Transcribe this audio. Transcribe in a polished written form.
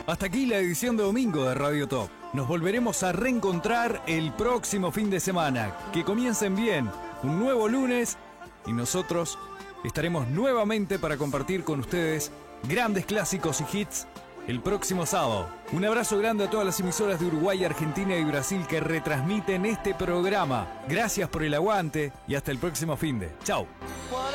Hasta aquí la edición de domingo de Radio Top. Nos volveremos a reencontrar el próximo fin de semana. Que comiencen bien, un nuevo lunes, y nosotros estaremos nuevamente para compartir con ustedes grandes clásicos y hits el próximo sábado. Un abrazo grande a todas las emisoras de Uruguay, Argentina y Brasil que retransmiten este programa. Gracias por el aguante y hasta el próximo finde. Chau.